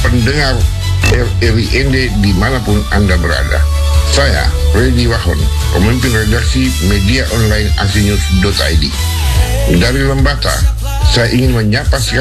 pendengar RRI ND dimanapun Anda berada. Saya, Freddy Wahon, pemimpin redaksi media online aksinews.id. Dari Lembata, saya ingin menyapa